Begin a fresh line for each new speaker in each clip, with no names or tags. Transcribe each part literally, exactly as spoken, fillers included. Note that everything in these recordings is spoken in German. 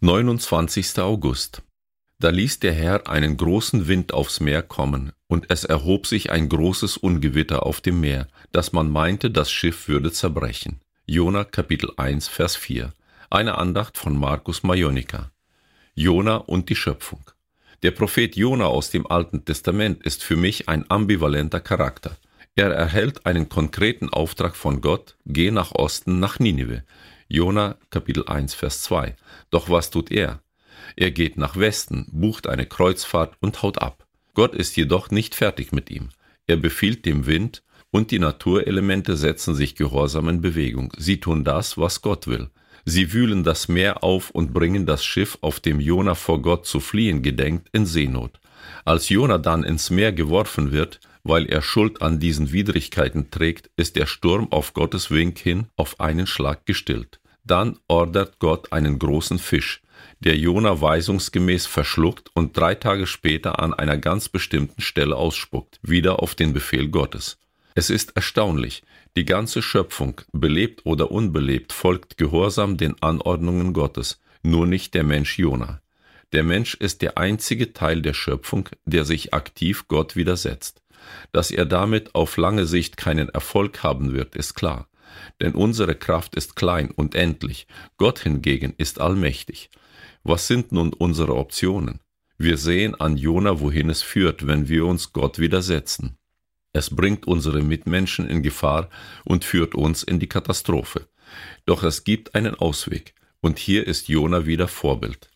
neunundzwanzigster August. Da ließ der Herr einen großen Wind aufs Meer kommen, und es erhob sich ein großes Ungewitter auf dem Meer, dass man meinte, das Schiff würde zerbrechen. Jona Kapitel eins, Vers vier. Eine Andacht von Markus Majonika. Jona und die Schöpfung. Der Prophet Jona aus dem Alten Testament ist für mich ein ambivalenter Charakter. Er erhält einen konkreten Auftrag von Gott: Geh nach Osten, nach Ninive. Jona Kapitel eins, Vers zwei. Doch was tut er? Er geht nach Westen, bucht eine Kreuzfahrt und haut ab. Gott ist jedoch nicht fertig mit ihm. Er befiehlt dem Wind, und die Naturelemente setzen sich gehorsam in Bewegung. Sie tun das, was Gott will. Sie wühlen das Meer auf und bringen das Schiff, auf dem Jona vor Gott zu fliehen gedenkt, in Seenot. Als Jona dann ins Meer geworfen wird, weil er Schuld an diesen Widrigkeiten trägt, ist der Sturm auf Gottes Wink hin auf einen Schlag gestillt. Dann ordert Gott einen großen Fisch, der Jona weisungsgemäß verschluckt und drei Tage später an einer ganz bestimmten Stelle ausspuckt, wieder auf den Befehl Gottes. Es ist erstaunlich, die ganze Schöpfung, belebt oder unbelebt, folgt gehorsam den Anordnungen Gottes, nur nicht der Mensch Jona. Der Mensch ist der einzige Teil der Schöpfung, der sich aktiv Gott widersetzt. Dass er damit auf lange Sicht keinen Erfolg haben wird, ist klar. Denn unsere Kraft ist klein und endlich, Gott hingegen ist allmächtig. Was sind nun unsere Optionen? Wir sehen an Jona, wohin es führt, wenn wir uns Gott widersetzen. Es bringt unsere Mitmenschen in Gefahr und führt uns in die Katastrophe. Doch es gibt einen Ausweg, und hier ist Jona wieder Vorbild.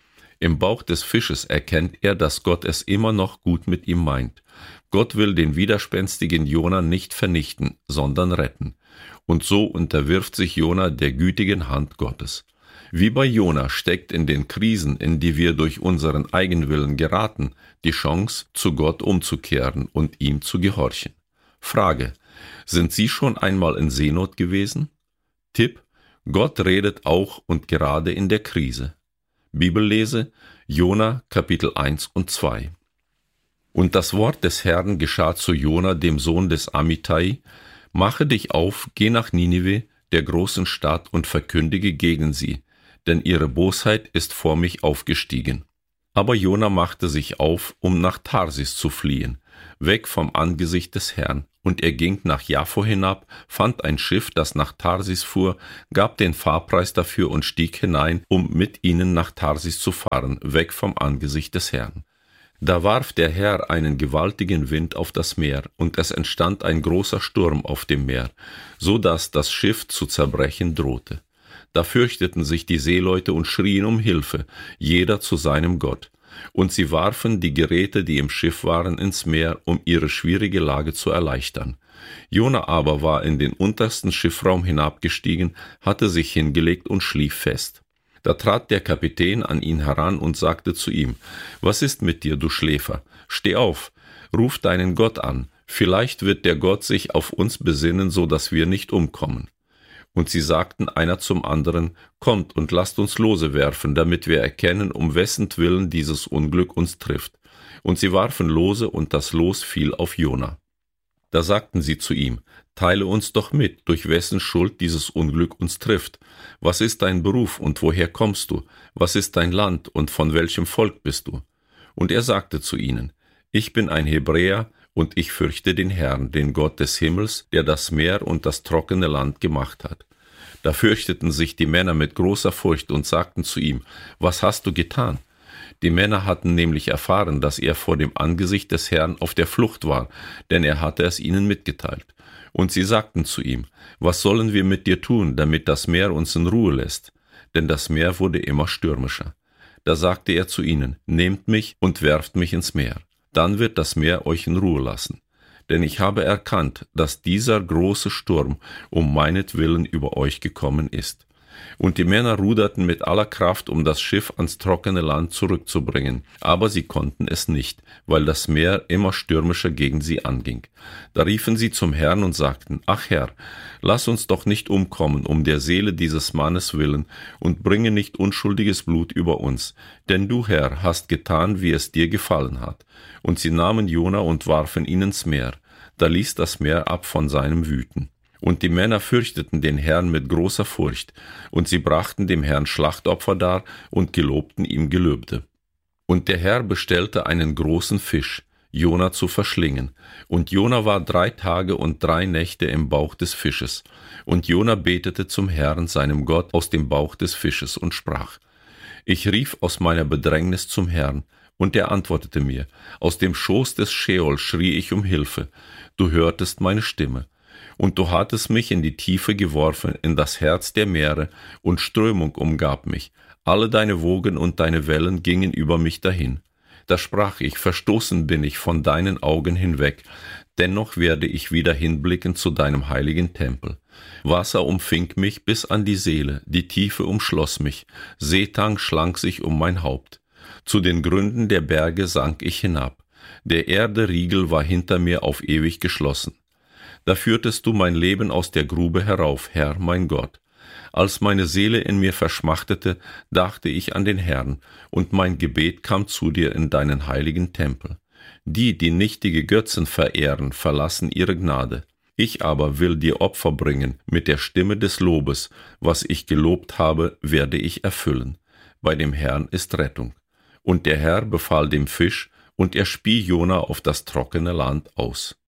Im Bauch des Fisches erkennt er, dass Gott es immer noch gut mit ihm meint. Gott will den widerspenstigen Jona nicht vernichten, sondern retten. Und so unterwirft sich Jona der gütigen Hand Gottes. Wie bei Jona steckt in den Krisen, in die wir durch unseren Eigenwillen geraten, die Chance, zu Gott umzukehren und ihm zu gehorchen. Frage: Sind Sie schon einmal in Seenot gewesen? Tipp: Gott redet auch und gerade in der Krise. Bibellese: Jona Kapitel eins und zwei. Und das Wort des Herrn geschah zu Jona, dem Sohn des Amittai: Mache dich auf, geh nach Ninive, der großen Stadt, und verkündige gegen sie, denn ihre Bosheit ist vor mich aufgestiegen. Aber Jona machte sich auf, um nach Tarsis zu fliehen, weg vom Angesicht des Herrn, und er ging nach Jaffo hinab, fand ein Schiff, das nach Tarsis fuhr, gab den Fahrpreis dafür und stieg hinein, um mit ihnen nach Tarsis zu fahren, weg vom Angesicht des Herrn. Da warf der Herr einen gewaltigen Wind auf das Meer, und es entstand ein großer Sturm auf dem Meer, so dass das Schiff zu zerbrechen drohte. Da fürchteten sich die Seeleute und schrien um Hilfe, jeder zu seinem Gott. Und sie warfen die Geräte, die im Schiff waren, ins Meer, um ihre schwierige Lage zu erleichtern. Jona aber war in den untersten Schiffraum hinabgestiegen, hatte sich hingelegt und schlief fest. Da trat der Kapitän an ihn heran und sagte zu ihm: Was ist mit dir, du Schläfer? Steh auf, ruf deinen Gott an, vielleicht wird der Gott sich auf uns besinnen, so dass wir nicht umkommen. Und sie sagten einer zum anderen: Kommt und lasst uns Lose werfen, damit wir erkennen, um wessen Willen dieses Unglück uns trifft. Und sie warfen Lose, und das Los fiel auf Jona. Da sagten sie zu ihm: Teile uns doch mit, durch wessen Schuld dieses Unglück uns trifft. Was ist dein Beruf und woher kommst du? Was ist dein Land und von welchem Volk bist du? Und er sagte zu ihnen: Ich bin ein Hebräer, und ich fürchte den Herrn, den Gott des Himmels, der das Meer und das trockene Land gemacht hat. Da fürchteten sich die Männer mit großer Furcht und sagten zu ihm: Was hast du getan? Die Männer hatten nämlich erfahren, dass er vor dem Angesicht des Herrn auf der Flucht war, denn er hatte es ihnen mitgeteilt. Und sie sagten zu ihm: Was sollen wir mit dir tun, damit das Meer uns in Ruhe lässt? Denn das Meer wurde immer stürmischer. Da sagte er zu ihnen: Nehmt mich und werft mich ins Meer. Dann wird das Meer euch in Ruhe lassen. Denn ich habe erkannt, dass dieser große Sturm um meinetwillen über euch gekommen ist. Und die Männer ruderten mit aller Kraft, um das Schiff ans trockene Land zurückzubringen, aber sie konnten es nicht, weil das Meer immer stürmischer gegen sie anging. Da riefen sie zum Herrn und sagten: Ach Herr, lass uns doch nicht umkommen um der Seele dieses Mannes willen, und bringe nicht unschuldiges Blut über uns, denn du, Herr, hast getan, wie es dir gefallen hat. Und sie nahmen Jona und warfen ihn ins Meer. Da ließ das Meer ab von seinem Wüten. Und die Männer fürchteten den Herrn mit großer Furcht, und sie brachten dem Herrn Schlachtopfer dar und gelobten ihm Gelübde. Und der Herr bestellte einen großen Fisch, Jona zu verschlingen. Und Jona war drei Tage und drei Nächte im Bauch des Fisches. Und Jona betete zum Herrn, seinem Gott, aus dem Bauch des Fisches und sprach: Ich rief aus meiner Bedrängnis zum Herrn, und er antwortete mir. Aus dem Schoß des Scheol schrie ich um Hilfe. Du hörtest meine Stimme. Und du hattest mich in die Tiefe geworfen, in das Herz der Meere, und Strömung umgab mich. Alle deine Wogen und deine Wellen gingen über mich dahin. Da sprach ich: Verstoßen bin ich von deinen Augen hinweg, dennoch werde ich wieder hinblicken zu deinem heiligen Tempel. Wasser umfing mich bis an die Seele, die Tiefe umschloss mich, Seetang schlang sich um mein Haupt. Zu den Gründen der Berge sank ich hinab, der Erde Riegel war hinter mir auf ewig geschlossen. Da führtest du mein Leben aus der Grube herauf, Herr, mein Gott. Als meine Seele in mir verschmachtete, dachte ich an den Herrn, und mein Gebet kam zu dir in deinen heiligen Tempel. Die, die nichtige Götzen verehren, verlassen ihre Gnade. Ich aber will dir Opfer bringen mit der Stimme des Lobes. Was ich gelobt habe, werde ich erfüllen. Bei dem Herrn ist Rettung. Und der Herr befahl dem Fisch, und er spie Jona auf das trockene Land aus.